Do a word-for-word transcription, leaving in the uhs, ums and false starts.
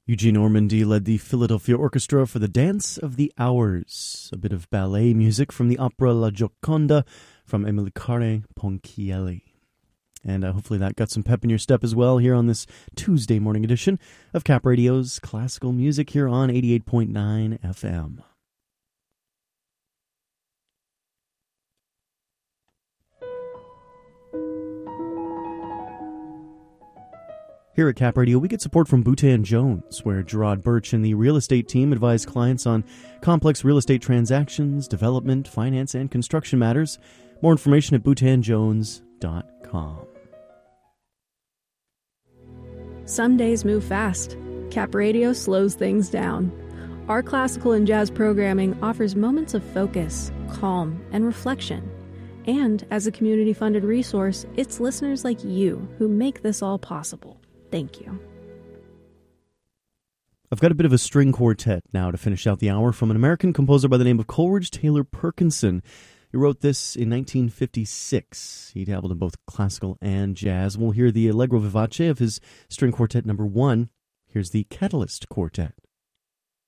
Eugene Ormandy led the Philadelphia Orchestra for the Dance of the Hours, a bit of ballet music from the opera La Gioconda from Amilcare Ponchielli. And uh, hopefully that got some pep in your step as well here on this Tuesday morning edition of Cap Radio's Classical Music here on eighty-eight point nine F M. Here at Cap Radio, we get support from Boutin Jones, where Gerard Birch and the real estate team advise clients on complex real estate transactions, development, finance, and construction matters. More information at boutin jones dot com. Some days move fast. Cap Radio slows things down. Our classical and jazz programming offers moments of focus, calm, and reflection. And as a community-funded resource, it's listeners like you who make this all possible. Thank you. I've got a bit of a string quartet now to finish out the hour from an American composer by the name of Coleridge Taylor Perkinson. He wrote this in nineteen fifty-six. He dabbled in both classical and jazz. We'll hear the Allegro Vivace of his string quartet number one. Here's the Catalyst Quartet.